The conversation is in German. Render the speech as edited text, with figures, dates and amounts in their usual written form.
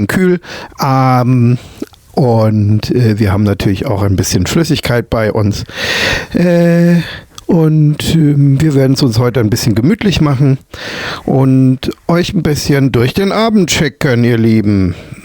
kühl. Wir haben natürlich auch ein bisschen Flüssigkeit bei uns. Wir werden es uns heute ein bisschen gemütlich machen und euch ein bisschen durch den Abend schicken, ihr Lieben.